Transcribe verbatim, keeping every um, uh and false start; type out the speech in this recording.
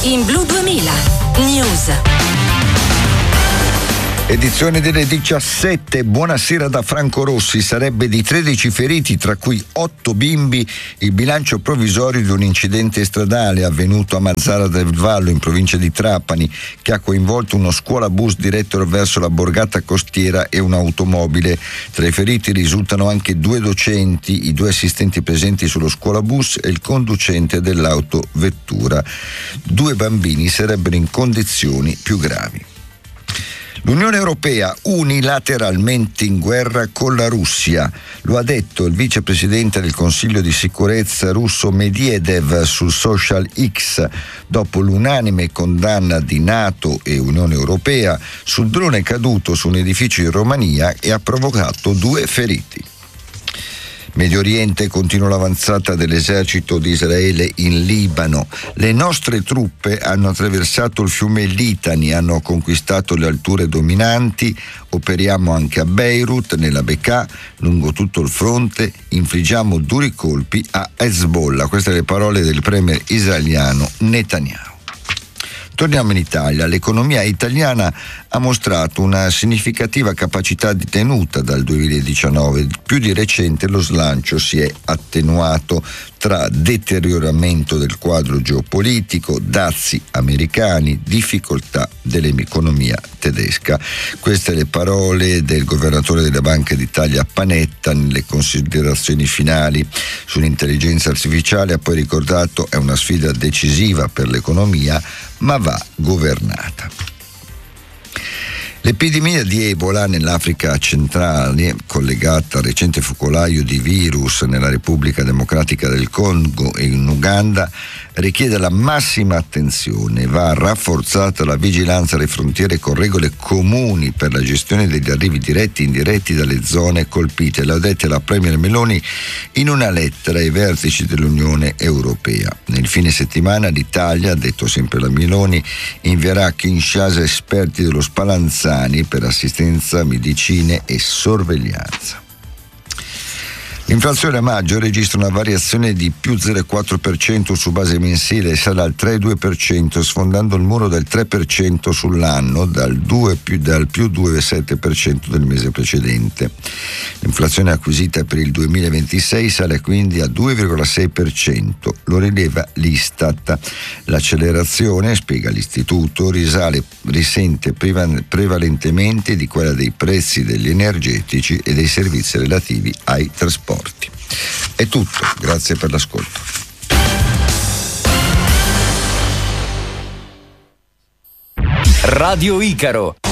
In Blu duemila News. Edizione delle diciassette, buonasera da Franco Rossi. Sarebbe di tredici feriti, tra cui otto bimbi, il bilancio provvisorio di un incidente stradale avvenuto a Mazara del Vallo, in provincia di Trapani, che ha coinvolto uno scuolabus diretto verso la borgata costiera e un'automobile. Tra i feriti risultano anche due docenti, i due assistenti presenti sullo scuolabus e il conducente dell'autovettura. Due bambini sarebbero in condizioni più gravi. L'Unione Europea unilateralmente in guerra con la Russia, lo ha detto il vicepresidente del Consiglio di sicurezza russo Medvedev sul social X, dopo l'unanime condanna di NATO e Unione Europea sul drone caduto su un edificio in Romania e ha provocato due feriti. Medio Oriente, continua l'avanzata dell'esercito di Israele in Libano. Le nostre truppe hanno attraversato il fiume Litani, hanno conquistato le alture dominanti, operiamo anche a Beirut, nella Bekaa, lungo tutto il fronte, infliggiamo duri colpi a Hezbollah. Queste le parole del premier israeliano Netanyahu. Torniamo in Italia. L'economia italiana ha mostrato una significativa capacità di tenuta dal duemiladiciannove. Più di recente lo slancio si è attenuato tra deterioramento del quadro geopolitico, dazi americani, difficoltà dell'economia tedesca. Queste le parole del governatore della Banca d'Italia Panetta nelle considerazioni finali sull'intelligenza artificiale. Ha poi ricordato: è una sfida decisiva per l'economia, ma va governata. L'epidemia di Ebola nell'Africa centrale, collegata al recente focolaio di virus nella Repubblica Democratica del Congo e in Uganda, richiede la massima attenzione. Va rafforzata la vigilanza alle frontiere con regole comuni per la gestione degli arrivi diretti e indiretti dalle zone colpite. L'ha detta la Premier Meloni in una lettera ai vertici dell'Unione Europea. Nel fine settimana l'Italia, ha detto sempre la Meloni, invierà a Kinshasa esperti dello Spallanzani per assistenza, medicine e sorveglianza. L'inflazione a maggio registra una variazione di più zero virgola quattro per cento su base mensile e sale al tre virgola due per cento, sfondando il muro del tre per cento sull'anno dal, due, più, dal più due virgola sette per cento del mese precedente. L'inflazione acquisita per il duemilaventisei sale quindi a due virgola sei per cento, lo rileva l'Istat. L'accelerazione, spiega l'istituto, risale, risente prevalentemente di quella dei prezzi degli energetici e dei servizi relativi ai trasporti. È tutto, grazie per l'ascolto. Radio Icaro.